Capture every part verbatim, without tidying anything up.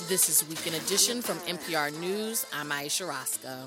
This is Weekend Edition from N P R News. I'm Aisha Roscoe.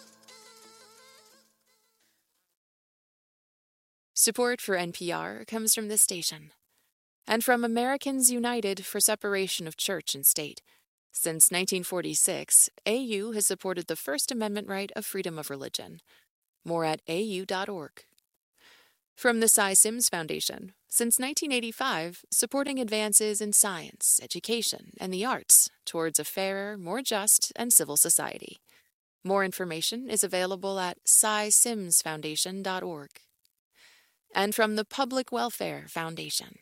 Support for N P R comes from this station and from Americans United for Separation of Church and State. Since nineteen forty-six, A U has supported the First Amendment right of freedom of religion. More at A U dot org. From the Cy Sims Foundation, since nineteen eighty-five, supporting advances in science, education, and the arts towards a fairer, more just, and civil society. More information is available at cy sims foundation dot org. And from the Public Welfare Foundation.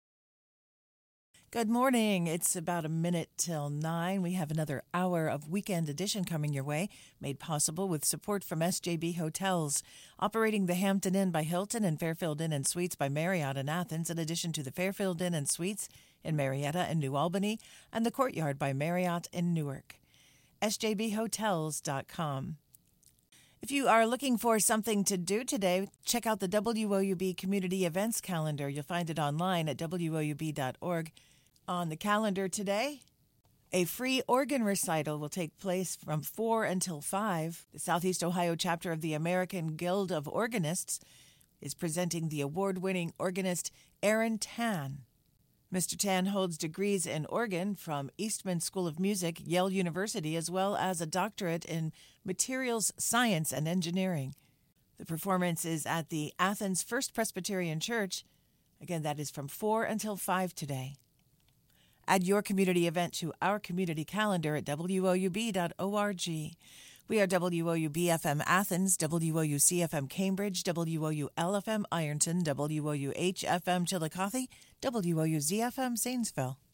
Good morning. It's about a minute till nine. We have another hour of Weekend Edition coming your way, made possible with support from S J B Hotels, operating the Hampton Inn by Hilton and Fairfield Inn and Suites by Marriott in Athens, in addition to the Fairfield Inn and Suites in Marietta and New Albany, and the Courtyard by Marriott in Newark. S J B hotels dot com. If you are looking for something to do today, check out the W O U B Community Events Calendar. You'll find it online at W O U B dot org. On the calendar today, a free organ recital will take place from four until five. The Southeast Ohio chapter of the American Guild of Organists is presenting the award-winning organist Aaron Tan. Mister Tan holds degrees in organ from Eastman School of Music, Yale University, as well as a doctorate in materials science and engineering. The performance is at the Athens First Presbyterian Church. Again, that is from four until five today. Add your community event to our community calendar at W O U B dot org. We are W O U B F M Athens, W O U C F M Cambridge, W O U L F M Ironton, W O U H F M Chillicothe, W O U Z F M Zanesville.